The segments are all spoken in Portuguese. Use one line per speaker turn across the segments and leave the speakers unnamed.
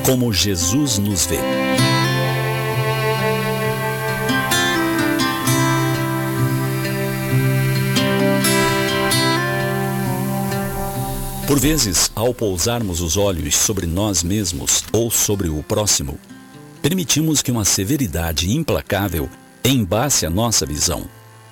como Jesus nos vê. Por vezes, ao pousarmos os olhos sobre nós mesmos ou sobre o próximo, permitimos que uma severidade implacável embace a nossa visão.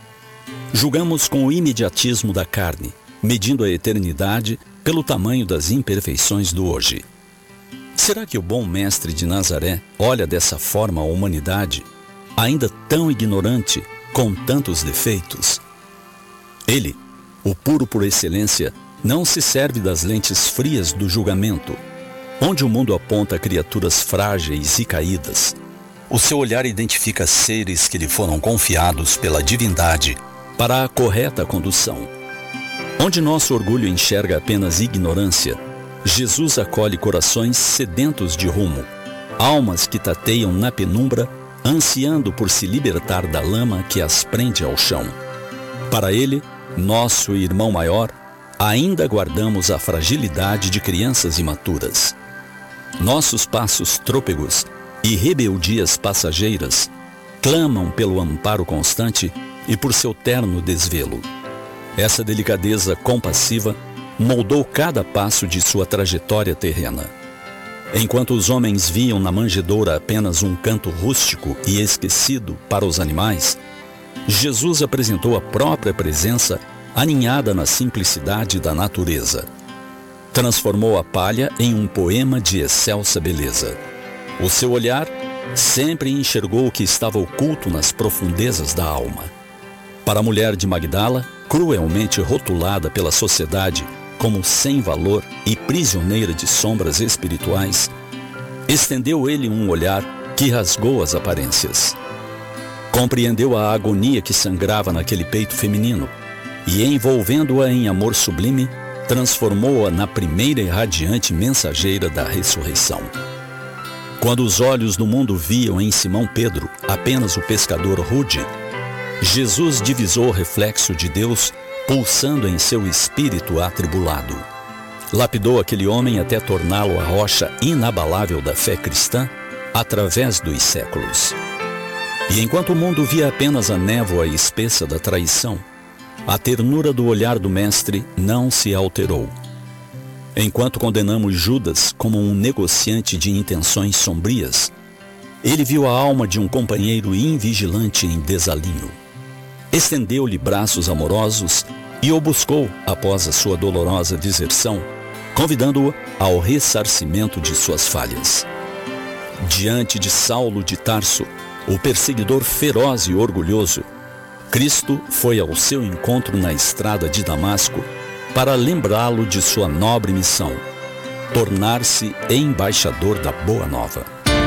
Julgamos com o imediatismo da carne, medindo a eternidade pelo tamanho das imperfeições do hoje. Será que o bom mestre de Nazaré olha dessa forma a humanidade, ainda tão ignorante, com tantos defeitos? Ele, o puro por excelência, não se serve das lentes frias do julgamento, onde o mundo aponta criaturas frágeis e caídas. O seu olhar identifica seres que lhe foram confiados pela divindade para a correta condução. Onde nosso orgulho enxerga apenas ignorância, Jesus acolhe corações sedentos de rumo, almas que tateiam na penumbra, ansiando por se libertar da lama que as prende ao chão. Para ele, nosso irmão maior, ainda guardamos a fragilidade de crianças imaturas. Nossos passos trôpegos e rebeldias passageiras clamam pelo amparo constante e por seu terno desvelo. Essa delicadeza compassiva moldou cada passo de sua trajetória terrena. Enquanto os homens viam na manjedoura apenas um canto rústico e esquecido para os animais, Jesus apresentou a própria presença aninhada na simplicidade da natureza. Transformou a palha em um poema de excelsa beleza. O seu olhar sempre enxergou o que estava oculto nas profundezas da alma. Para a mulher de Magdala, cruelmente rotulada pela sociedade como sem valor e prisioneira de sombras espirituais, estendeu ele um olhar que rasgou as aparências. Compreendeu a agonia que sangrava naquele peito feminino e, envolvendo-a em amor sublime, transformou-a na primeira e radiante mensageira da ressurreição. Quando os olhos do mundo viam em Simão Pedro apenas o pescador rude, Jesus divisou o reflexo de Deus pulsando em seu espírito atribulado. Lapidou aquele homem até torná-lo a rocha inabalável da fé cristã através dos séculos. E enquanto o mundo via apenas a névoa espessa da traição, a ternura do olhar do Mestre não se alterou. Enquanto condenamos Judas como um negociante de intenções sombrias, ele viu a alma de um companheiro invigilante em desalinho. Estendeu-lhe braços amorosos e o buscou após a sua dolorosa deserção, convidando-o ao ressarcimento de suas falhas. Diante de Saulo de Tarso, o perseguidor feroz e orgulhoso, Cristo foi ao seu encontro na estrada de Damasco para lembrá-lo de sua nobre missão, tornar-se embaixador da Boa Nova.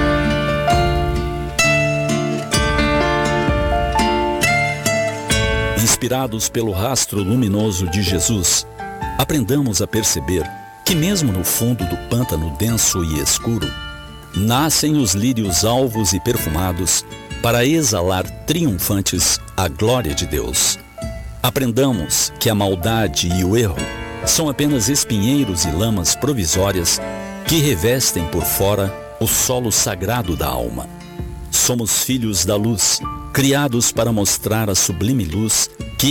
Inspirados pelo rastro luminoso de Jesus, aprendamos a perceber que mesmo no fundo do pântano denso e escuro, nascem os lírios alvos e perfumados para exalar triunfantes a glória de Deus. Aprendamos que a maldade e o erro são apenas espinheiros e lamas provisórias que revestem por fora o solo sagrado da alma. Somos filhos da luz, criados para mostrar a sublime luz que